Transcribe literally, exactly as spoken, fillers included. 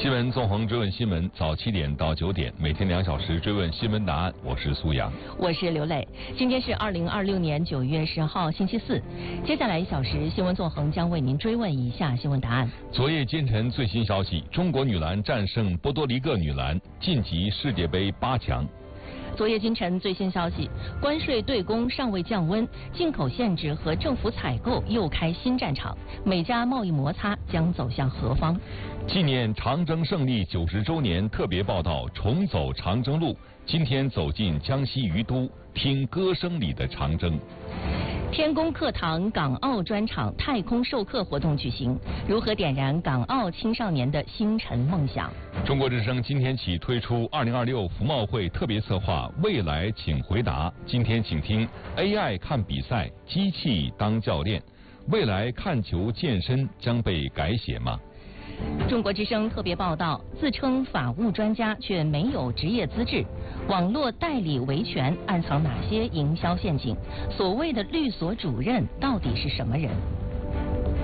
新闻纵横追问新闻，早七点到九点，每天两小时追问新闻答案。我是苏阳， 我是刘磊。今天是二零二六年九月十号，星期四。接下来一小时，新闻纵横将为您追问以下新闻答案。 昨夜今晨最新消息：中国女篮战胜波多黎各女篮，晋级世界杯八强。 昨夜今晨最新消息，关税对攻尚未降温，进口限制和政府采购又开新战场，美加贸易摩擦将走向何方？ 纪念长征胜利九十周年特别报道《重走长征路》，今天走进江西于都，听歌声里的长征。 天宫课堂港澳专场太空授课活动举行，如何点燃港澳青少年的星辰梦想？ 中国之声今天起推出二零二六服贸会特别策划《未来请回答》，今天请听 A I 看比赛，机器当教练，未来看球健身将被改写吗？ 中国之声特别报道，自称法务专家却没有职业资质，网络代理维权暗藏哪些营销陷阱？所谓的律所主任到底是什么人？